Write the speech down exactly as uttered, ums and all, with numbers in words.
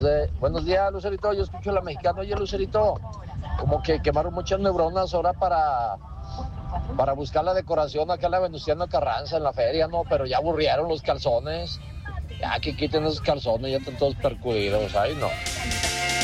Eh, buenos días, Lucerito. Yo escucho a la mexicana. Oye, Lucerito, como que quemaron muchas neuronas ahora para, para buscar la decoración acá en la Venustiano Carranza en la feria, ¿no? Pero ya aburrieron los calzones. Ya que quiten esos calzones, ya están todos percudidos. Ay, no.